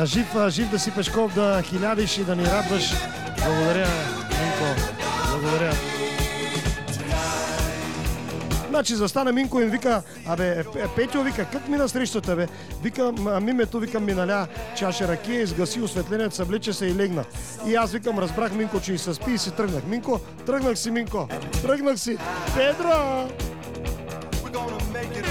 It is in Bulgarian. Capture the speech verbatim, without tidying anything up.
А, жив, жив да си Пешков, да хилядиш и да ни радваш. Благодаря, Минко. Благодаря. Значи застана Минко и вика, абе, Петьо, вика, как мина срещата, бе? Вика, мимето, вика, ми наля чаша ракия, изгаси осветлението, съблече се и легна. И аз викам, разбрах Минко, че и се спи и си тръгнах. Минко, тръгнах си, Минко, тръгнах си. Педро!